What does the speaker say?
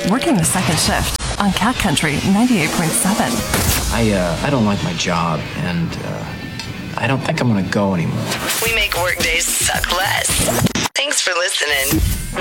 working the second shift on Cat Country 98.7. I don't like my job, and I don't think I'm going to go anymore. We make workdays suck less. Thanks for listening.